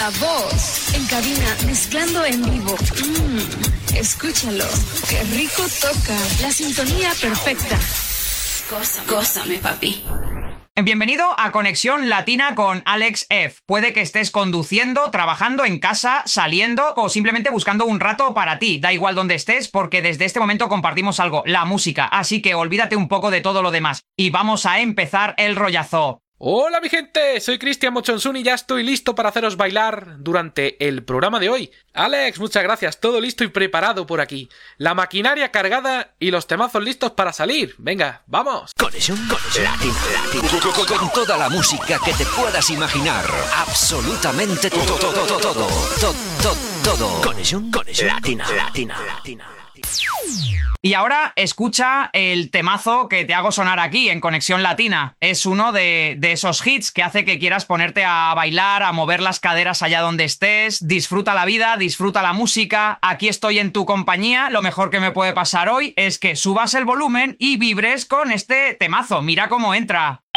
La voz en cabina mezclando en vivo. Escúchalo, qué rico toca. La sintonía perfecta. Gózame, papi. Bienvenido a Conexión Latina con Alex F. Puede que estés conduciendo, trabajando en casa, saliendo o simplemente buscando un rato para ti. Da igual donde estés porque desde este momento compartimos algo, la música. Así que olvídate un poco de todo lo demás. Y vamos a empezar el rollazo. Hola mi gente, soy Cristian Mochonsun y ya estoy listo para haceros bailar durante el programa de hoy. Alex, muchas gracias, todo listo y preparado por aquí. La maquinaria cargada y los temazos listos para salir. Venga, vamos. Conexión Latina. Con toda la música que te puedas imaginar. Absolutamente todo. Conexión Latina. Y ahora escucha el temazo que te hago sonar aquí en Conexión Latina. Es uno de esos hits que hace que quieras ponerte a bailar, a mover las caderas allá donde estés. Disfruta la vida, disfruta la música. Aquí estoy en tu compañía. Lo mejor que me puede pasar hoy es que subas el volumen y vibres con este temazo. Mira cómo entra.